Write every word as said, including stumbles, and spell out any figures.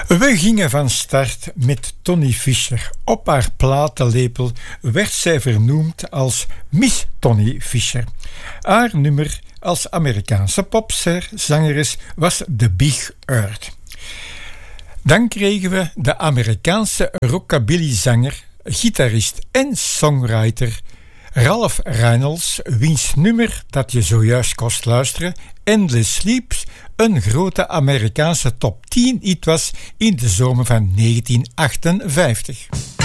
We gingen van start met Tony Fisher. Op haar platenlepel werd zij vernoemd als Miss Tony Fisher. Haar nummer als Amerikaanse popzangeres was The Big Earth. Dan kregen we de Amerikaanse rockabilly-zanger, gitarist en songwriter Ralph Reynolds, wiens nummer dat je zojuist kost luisteren, Endless Sleeps, een grote Amerikaanse top tien hit was in de zomer van negentien achtenvijftig.